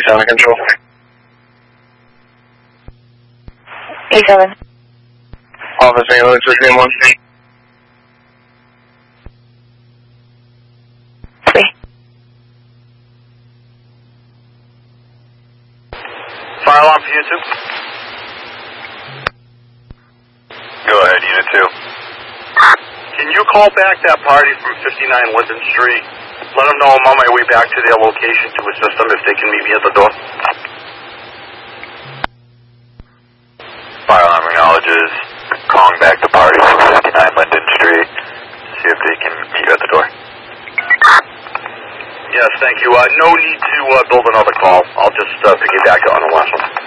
sound of control. 87. Office ambulance, just name 1. 3. Fire alarm for Unit 2. Go ahead, Unit 2. Can you call back that party from 59 Linden Street? Let them know I'm on my way back to their location to assist them if they can meet me at the door. Fire alarm acknowledges calling back the party from 59 Linden Street. See if they can meet you at the door. Yes, thank you. No need to build another call. I'll just piggyback on the last one.